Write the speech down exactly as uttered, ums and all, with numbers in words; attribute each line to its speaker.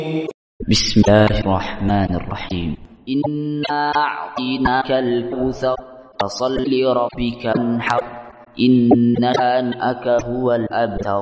Speaker 1: بسم الله الرحمن الرحيم. إنا أعطيناك الكوثر فصل لربك وانحر إن شانئك هو الأبتر.